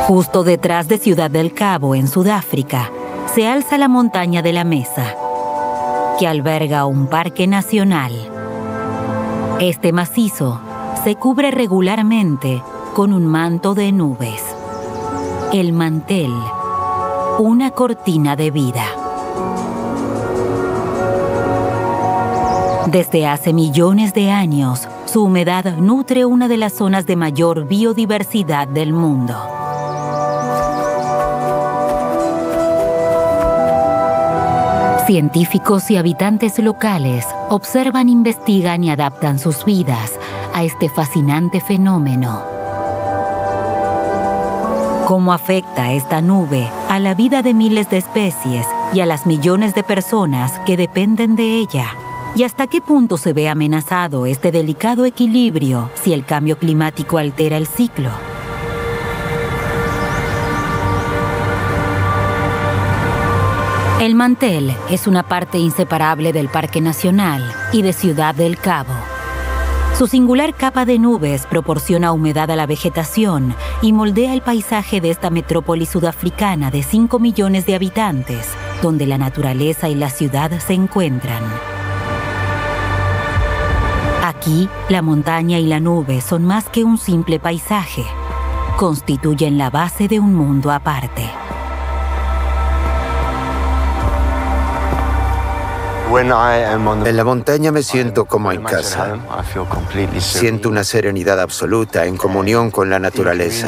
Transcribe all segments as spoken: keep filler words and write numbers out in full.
Justo detrás de Ciudad del Cabo, en Sudáfrica, se alza la montaña de la Mesa, que alberga un parque nacional. Este macizo se cubre regularmente con un manto de nubes. El mantel, una cortina de vida. Desde hace millones de años, su humedad nutre una de las zonas de mayor biodiversidad del mundo. Científicos y habitantes locales observan, investigan y adaptan sus vidas a este fascinante fenómeno. ¿Cómo afecta esta nube a la vida de miles de especies y a las millones de personas que dependen de ella? ¿Y hasta qué punto se ve amenazado este delicado equilibrio si el cambio climático altera el ciclo? El mantel es una parte inseparable del Parque Nacional y de Ciudad del Cabo. Su singular capa de nubes proporciona humedad a la vegetación y moldea el paisaje de esta metrópoli sudafricana de cinco millones de habitantes, donde la naturaleza y la ciudad se encuentran. Aquí, la montaña y la nube son más que un simple paisaje. Constituyen la base de un mundo aparte. En la montaña me siento como en casa. Siento una serenidad absoluta en comunión con la naturaleza.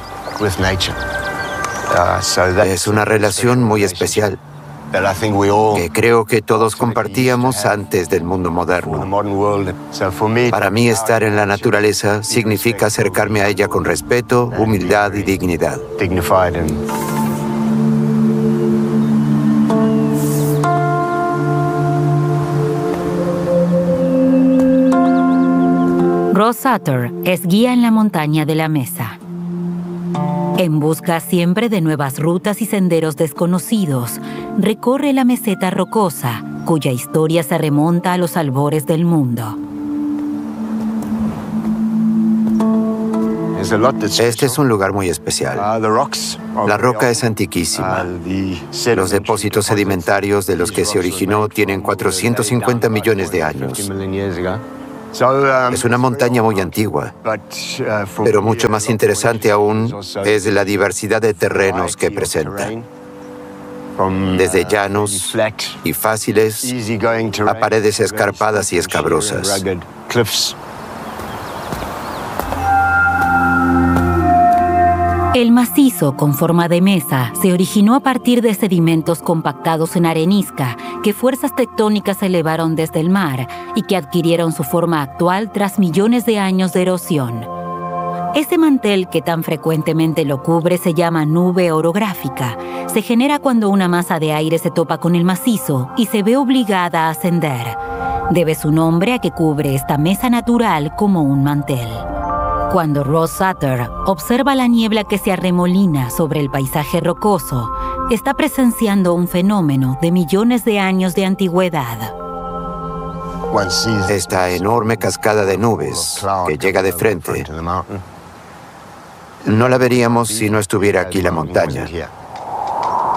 Es una relación muy especial que creo que todos compartíamos antes del mundo moderno. Para mí, estar en la naturaleza significa acercarme a ella con respeto, humildad y dignidad. Ross Sutter es guía en la montaña de la Mesa. En busca siempre de nuevas rutas y senderos desconocidos, recorre la meseta rocosa, cuya historia se remonta a los albores del mundo. Este es un lugar muy especial. La roca es antiquísima. Los depósitos sedimentarios de los que se originó tienen cuatrocientos cincuenta millones de años. Es una montaña muy antigua, pero mucho más interesante aún es la diversidad de terrenos que presenta. Desde llanos y fáciles a paredes escarpadas y escabrosas. El macizo con forma de mesa se originó a partir de sedimentos compactados en arenisca que fuerzas tectónicas elevaron desde el mar y que adquirieron su forma actual tras millones de años de erosión. Ese mantel que tan frecuentemente lo cubre se llama nube orográfica. Se genera cuando una masa de aire se topa con el macizo y se ve obligada a ascender. Debe su nombre a que cubre esta mesa natural como un mantel. Cuando Ross Sutter observa la niebla que se arremolina sobre el paisaje rocoso, está presenciando un fenómeno de millones de años de antigüedad. Esta enorme cascada de nubes que llega de frente, no la veríamos si no estuviera aquí la montaña.